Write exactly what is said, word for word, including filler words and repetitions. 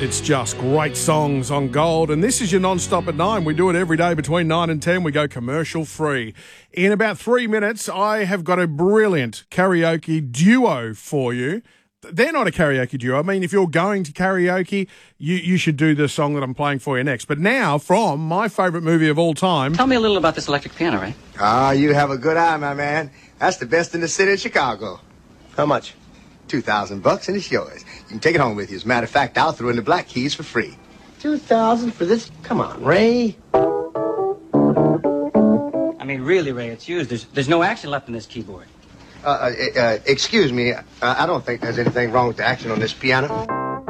It's just great songs on Gold, and this is your non-stop at nine. We do it every day between nine and ten. We go commercial free. In about three minutes, I have got a brilliant karaoke duo for you. They're not a karaoke duo. I mean, if you're going to karaoke, you, you should do the song that I'm playing for you next. But now, from my favourite movie of all time... Tell me a little about this electric piano, Ray. Ah, you have a good eye, my man. That's the best in the city of Chicago. How much? Two thousand bucks, and it's yours. You can take it home with you. As a matter of fact, I'll throw in the black keys for free. Two thousand for this? Come on, Ray. I mean, really, Ray, it's used. There's, there's no action left in this keyboard. Uh, uh, uh, excuse me. Uh, I don't think there's anything wrong with the action on this piano.